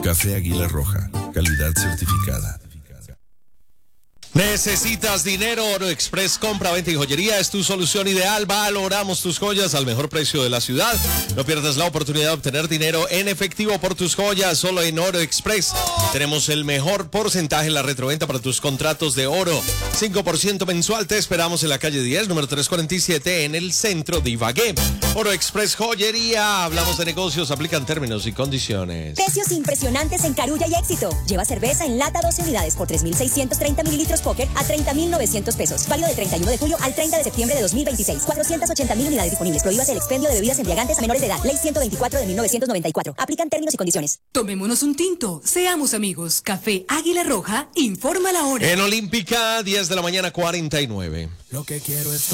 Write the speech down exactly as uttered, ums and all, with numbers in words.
Café Águila Roja, calidad certificada. ¿Necesitas dinero? Oro Express Compra, Venta y Joyería es tu solución ideal. Valoramos tus joyas al mejor precio de la ciudad. No pierdas la oportunidad de obtener dinero en efectivo por tus joyas solo en Oro Express. Tenemos el mejor porcentaje en la retroventa para tus contratos de oro. cinco por ciento mensual. Te esperamos en la calle diez, número trescientos cuarenta y siete, en el centro de Ibagué. Oro Express Joyería. Hablamos de negocios. Aplican términos y condiciones. Precios impresionantes en Carulla y Éxito. Lleva cerveza en lata doce unidades por tres mil seiscientos treinta mililitros Poker a treinta mil novecientos pesos. Válido del treinta y uno de julio al treinta de septiembre de dos mil veintiséis. cuatrocientas ochenta mil unidades disponibles. Prohíbas el expendio de bebidas embriagantes a menores de edad. Ley ciento veinticuatro de mil novecientos noventa y cuatro. Aplican términos y condiciones. Tomémonos un tinto. Seamos amigos. Café Águila Roja informa la hora. En Olímpica, diez de la mañana, cuarenta y nueve. Lo que quiero es